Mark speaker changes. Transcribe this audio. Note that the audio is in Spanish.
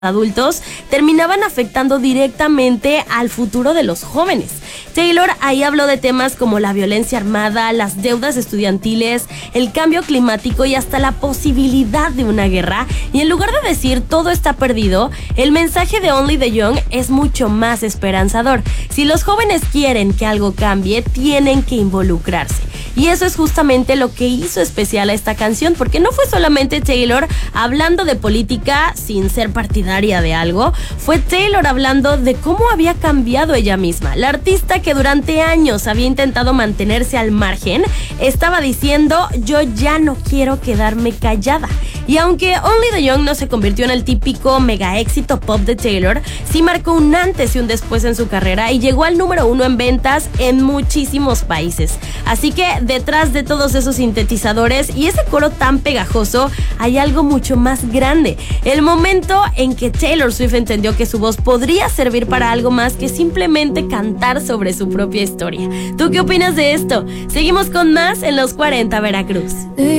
Speaker 1: adultos terminaban afectando directamente al futuro de los jóvenes. Taylor ahí habló de temas como la violencia armada, las deudas estudiantiles, el cambio climático y hasta la posibilidad de una guerra. Y en lugar de decir todo está perdido, el mensaje de Only the Young es mucho más esperanzador. Si los jóvenes quieren que algo cambie, tienen que involucrarse. Y eso es justamente lo que hizo especial a esta canción, porque no fue solamente Taylor hablando de política sin ser partidaria de algo, fue Taylor hablando de cómo había cambiado ella misma. La artista que durante años había intentado mantenerse al margen, estaba diciendo: yo ya no quiero quedarme callada. Y aunque Only the Young no se convirtió en el típico mega éxito pop de Taylor, sí marcó un antes y un después en su carrera y llegó al número 1 en ventas en muchísimos países. Así que detrás de todos esos sintetizadores y ese coro tan pegajoso hay algo mucho más grande. El momento en que Taylor Swift entendió que su voz podría servir para algo más que simplemente cantar sobre su propia historia. ¿Tú qué opinas de esto? Seguimos con más en los 40 Veracruz.